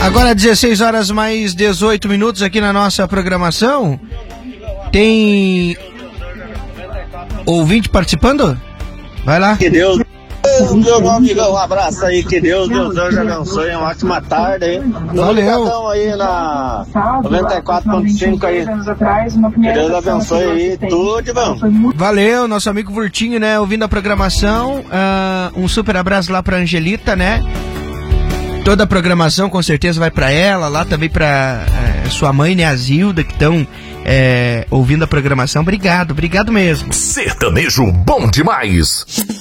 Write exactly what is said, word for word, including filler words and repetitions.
Agora dezesseis horas mais dezoito minutos aqui na nossa programação. Tem ouvinte participando? Vai lá. Que Deus, meu amigão, um abraço aí, que Deus, Deus, Deus abençoe, uma ótima tarde aí. Valeu. Aí na noventa e quatro ponto cinco aí. Que Deus abençoe aí, tudo de bom. Valeu, nosso amigo Vurtinho, né, ouvindo a programação. Uh, um super abraço lá pra Angelita, né? Toda a programação com certeza vai pra ela, lá também pra uh, sua mãe, né, a Zilda, que estão é, ouvindo a programação. Obrigado, obrigado mesmo. Sertanejo bom demais.